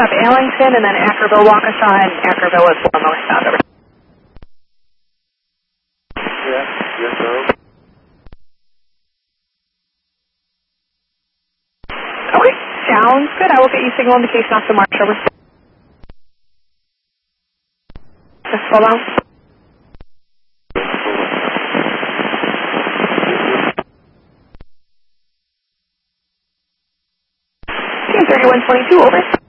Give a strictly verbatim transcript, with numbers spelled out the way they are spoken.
up Allington, and then Ackerville, Waukesha, and Ackerville is four northbound. Over. Yeah, yes, sir. Okay, sounds good. I will get you signal indication off the march. Over. Just slow down. thirty-one twenty-two, over.